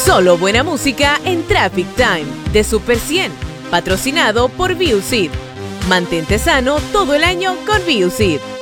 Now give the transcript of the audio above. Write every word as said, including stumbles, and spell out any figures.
Solo buena música en Traffic Time de Super cien, patrocinado por Viucid. Mantente sano todo el año con Viucid.